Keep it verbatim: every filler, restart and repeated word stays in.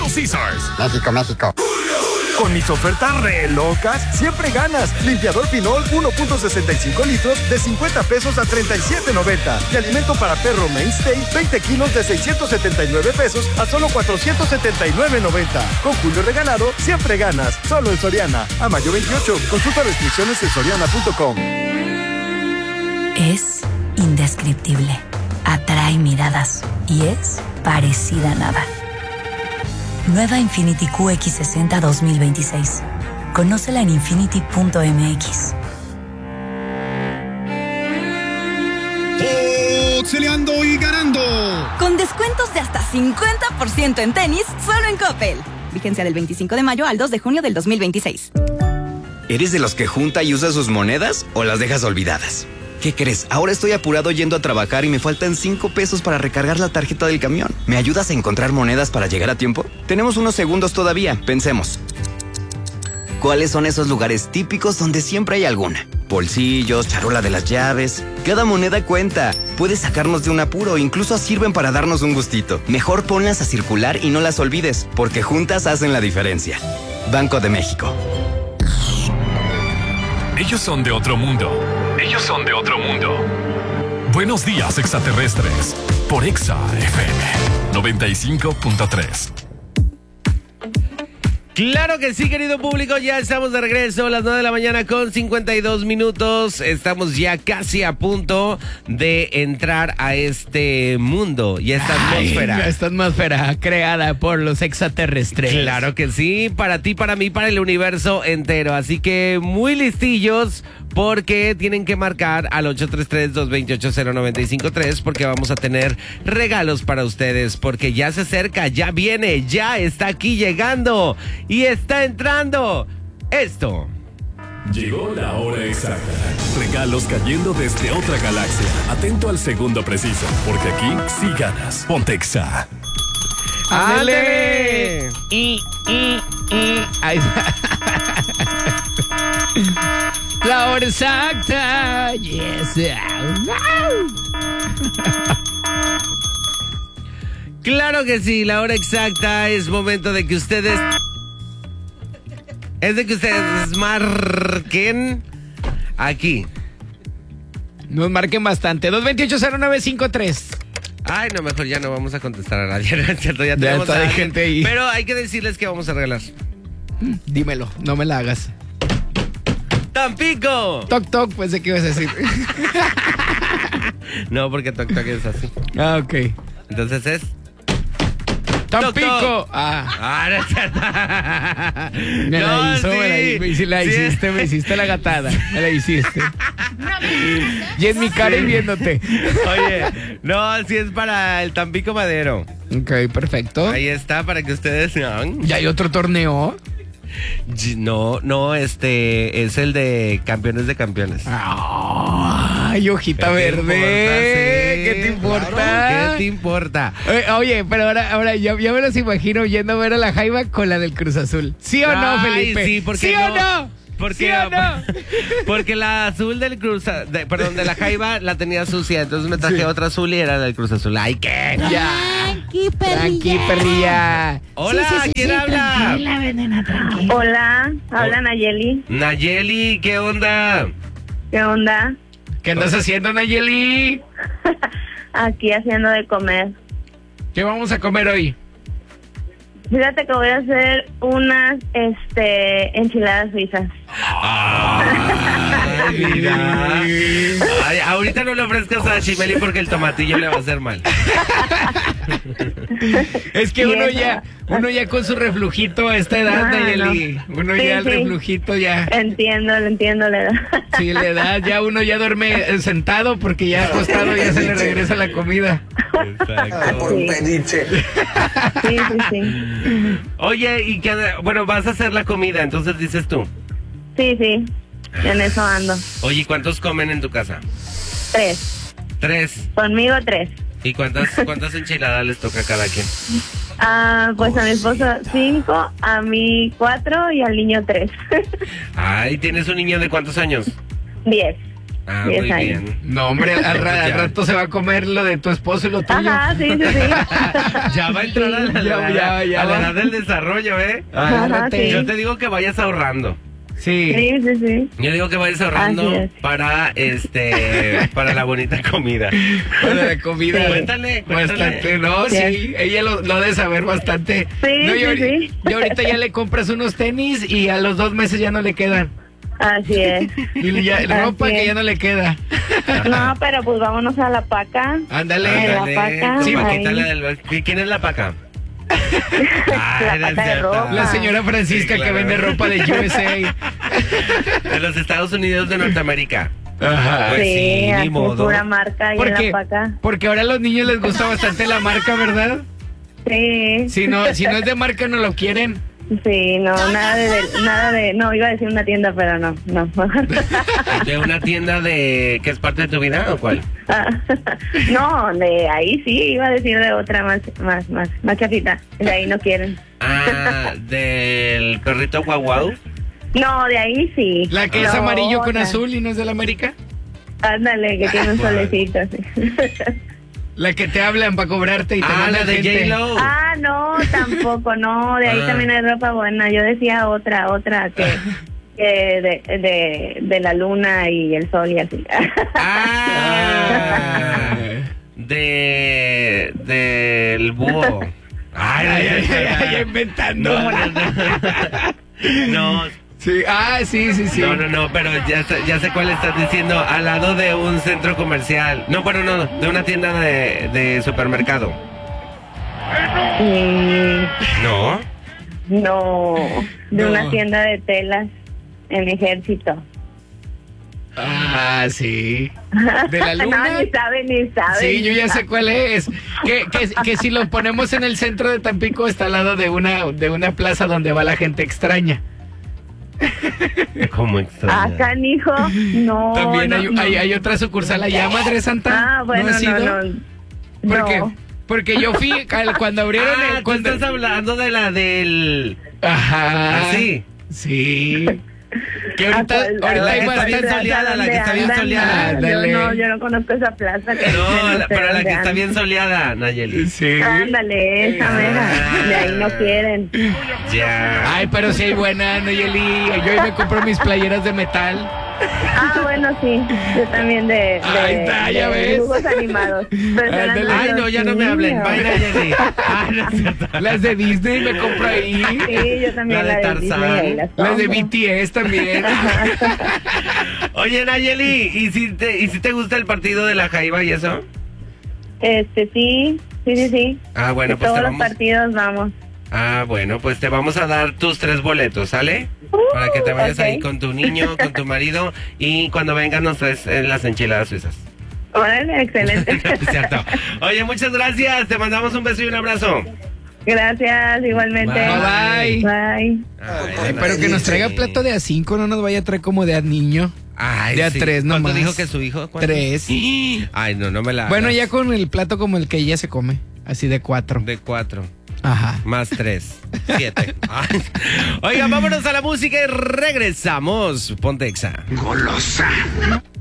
Little Caesars. México, México. Con mis ofertas re locas, siempre ganas. Limpiador Pinol uno punto sesenta y cinco litros de cincuenta pesos a treinta y siete noventa. Y alimento para perro Mainstay, veinte kilos de seiscientos setenta y nueve pesos a solo cuatrocientos setenta y nueve noventa. Con Julio regalado, siempre ganas. Solo en Soriana. A mayo veintiocho. Consulta restricciones en soriana punto com. Es indescriptible. Atrae miradas. Y es parecida a nada. Nueva Infiniti Q X sesenta dos mil veintiséis. Conócela en infiniti punto m x. Boxeleando y ganando. Con descuentos de hasta cincuenta por ciento en tenis, solo en Coppel. Vigencia del veinticinco de mayo al dos de junio del dos mil veintiséis. ¿Eres de los que junta y usa sus monedas o las dejas olvidadas? ¿Qué crees? Ahora estoy apurado yendo a trabajar y me faltan cinco pesos para recargar la tarjeta del camión. ¿Me ayudas a encontrar monedas para llegar a tiempo? Tenemos unos segundos todavía. Pensemos. ¿Cuáles son esos lugares típicos donde siempre hay alguna? Bolsillos, charola de las llaves. Cada moneda cuenta. Puedes sacarnos de un apuro, incluso sirven para darnos un gustito. Mejor ponlas a circular y no las olvides, porque juntas hacen la diferencia. Banco de México. Ellos son de otro mundo. Ellos son de otro mundo. Buenos días, extraterrestres. Por Exa F M noventa y cinco punto tres. Claro que sí, querido público, ya estamos de regreso a las nueve de la mañana con cincuenta y dos minutos. Estamos ya casi a punto de entrar a este mundo y esta atmósfera. Ay, esta atmósfera creada por los extraterrestres. Claro que sí, para ti, para mí, para el universo entero. Así que muy listillos, porque tienen que marcar al ocho tres tres, dos dos ocho, cero nueve cinco tres, porque vamos a tener regalos para ustedes, porque ya se acerca, ya viene, ya está aquí llegando y está entrando esto. Llegó la hora exacta. Regalos cayendo desde otra galaxia. Atento al segundo preciso, porque aquí sí ganas. Ponte Exa. ¡Ándale! Y, y, y. Ahí está. La hora exacta. Yes. Claro que sí, la hora exacta es momento de que ustedes... Es de que ustedes marquen aquí. Nos marquen bastante. dos dos ocho, cero nueve cinco tres. Ay, no, mejor ya no vamos a contestar a nadie, ¿no es cierto? Ya Ya tenemos está a de alguien. gente ahí. Pero hay que decirles que vamos a regalar. Dímelo, no me la hagas. ¡Tampico! Toc, toc, pensé que ibas a decir. No, porque toc toc es así. Ah, ok. Entonces es... ¡Tampico! Ah. Ah, no es cierto. Me la No, hizo, sí. me la, me, si la Sí. hiciste, me hiciste la gatada. Me la hiciste. Y en mi cara y viéndote. Oye, no, sí es para el Tampico Madero. Ok, perfecto. Ahí está, para que ustedes... ¿Ya hay otro torneo? No, no, este es el de campeones de campeones. Ay, hojita ¿Qué te verde. importa? Sí, ¿Qué te importa? claro, ¿qué te importa? Oye, oye, pero ahora, ahora ya, ya me los imagino yendo a ver a la Jaiba con la del Cruz Azul. ¿Sí o no, Ay, Felipe? sí, ¿por qué ¿Sí no? o no? Porque, ¿Sí o no? porque la azul del Cruz, de, perdón, de la Jaiba la tenía sucia, entonces me traje Sí. otra azul y era la del Cruz Azul. ¡Ay, qué! Ya. Tranqui, perrilla. Tranqui, perrilla. Hola, Sí, sí, sí, ¿quién sí, habla? Tranquila, venena, tranquila. Hola, habla Nayeli. Nayeli, ¿qué onda? ¿Qué onda? ¿Qué andas haciendo, Nayeli? Aquí haciendo de comer. ¿Qué vamos a comer hoy? Fíjate que voy a hacer unas este, enchiladas suizas. Ay, mira. Ay, ahorita no le ofrezcas a Chimeli porque el tomatillo le va a hacer mal. Es que uno ya, uno ya con su reflujito a esta edad, Ah, Nayeli. no. Uno Sí, ya el sí. reflujito ya. Entiendo, lo entiendo la edad. Sí, la edad, ya uno ya duerme eh, sentado porque ya acostado ya se le regresa la comida. Exacto. Sí. Sí, sí, sí. Oye, y que, bueno, vas a hacer la comida, entonces dices tú. Sí, sí. En eso ando. Oye, ¿cuántos comen en tu casa? Tres. Tres. Conmigo tres. ¿Y cuántas, cuántas enchiladas les toca a cada quien? Ah, pues a mi esposo cinco, a mí cuatro y al niño tres. Ay, ¿tienes un niño de cuántos años? Diez. Ah, diez muy años. bien. No, hombre, al, ra- al rato se va a comer lo de tu esposo y lo tuyo. Ajá, sí, sí, sí. Ya va a entrar a la, Ya, la- ya, ya a la va. edad del desarrollo, ¿eh? Ajá, sí. Yo te digo que vayas ahorrando. Sí. Sí, sí, sí. Yo digo que vayas ahorrando Así es. para este para la bonita comida. Para la comida. Sí. Cuéntale, cuéntale. Bastante, no, Sí. sí, ella lo, lo debe saber bastante. Sí, no, y, sí, ahori- sí. y ahorita ya le compras unos tenis y a los dos meses ya no le quedan. Así es. Y ya, Así ropa que es. ya no le queda. No, pero pues vámonos a la paca. Ándale. Ándale. La paca, tu Sí, paquita, ahí. la del- ¿Quién es la paca? La no es paca de cierto. ropa. La señora Francisca Sí, claro. que vende ropa de U S A. De los Estados Unidos de Norteamérica. Ajá. Pues sí, Sí, ni así modo. pura marca ahí en Porque, la paca. porque ahora a los niños les gusta bastante la marca, ¿verdad? Sí. Si no, si no es de marca no lo quieren. Sí, no, nada de, de- nada de, no, iba a decir una tienda, pero no, no. ¿De una tienda de que es parte de tu vida o cuál? Ah, no, de ahí sí, iba a decir de otra más, más, más, más chafita. De ahí no quieren. Ah, del perrito guau guau. No, de ahí sí. La que es No, amarillo con la- azul y no es de la América. Ándale, que tiene un solecito, sí. La que te hablan para cobrarte y te Ah, mandan la de gente. J-Lo. Ah, no, tampoco, no, de ahí Ah. también hay ropa buena. Yo decía otra, otra que, que de, de, de la luna y el sol y así. Ah, de del búho. Ay, ay, ay, ay, ay, inventando. No, no, no. No, Sí, ah, sí, sí, sí. no, no, no, pero ya, sé- ya sé cuál estás diciendo. Al lado de un centro comercial. No, bueno, no, de una tienda de, de supermercado. Mm, No. no, de No. una tienda de telas en Ejército. Ah, sí. De la No, luna. ni sabe, ni sabe. Sí, yo ni ya sé sabe. cuál es. Que, que, que si lo ponemos en el centro de Tampico está al lado de una, de una plaza donde va la gente extraña. ¿Cómo extraña? Acá, hijo, no. También no, hay, no. hay, hay otra sucursal allá, Madre Santa. Ah, bueno, ¿No has no, ido? no. ¿Por qué? No. Porque yo fui al- cuando abrieron Ah, el... tú Cuando... estás hablando de la del... Ajá. ¿Así? Sí. Que ahorita, ¿A cuál- ahorita a hay la- está bien bastante... soleada, la que está bien ¿Dónde soleada. andan? Yo Ándale. no, yo no conozco esa plaza. Que No, no la- sé pero la dónde que está andan. bien soleada, Nayeli. Sí. Ándale, esa mera. De ahí no quieren. Ya. Ay, pero sí hay buena, Nayeli. Yo ahí me compro mis playeras de metal. Ah, bueno, sí. Yo también de, de, Ahí está, ya de ves. dibujos animados. Pero Ándale. hablando Ay, de no, los ya no me hablen. niños. Bye, Nayeli. Ah, no es cierto. Las de Disney me compro ahí. Sí, yo también La de la de, Disney, Tarzán. ahí las Las de compro. B T S también. Oye, Nayeli, ¿y si, te, ¿y si te gusta el partido de la Jaiba y eso? Este, sí, sí, sí, sí. Ah, bueno, De pues todos te los vamos... partidos vamos. Ah, bueno, pues te vamos a dar tus tres boletos, ¿sale? Para que te vayas ok. ahí con tu niño, con tu marido y cuando vengan nos traes eh, las enchiladas suizas. Órale, excelente. Es cierto. Oye, muchas gracias. Te mandamos un beso y un abrazo. Gracias, igualmente. Bye. Bye. Ay, Ay, pero que nos traiga sí. plato de A cinco, no nos vaya a traer como de A niño. Ay, De a sí. tres ¿Cuánto nomás. dijo que su hijo? ¿Cuánto? Tres. Ay, no, no me la Bueno, hagas. ya con el plato como el que ella se come, así de cuatro. De cuatro. Ajá. Más tres. Siete. Ay. Oigan, vámonos a la música y regresamos. Ponte Exa. Golosa.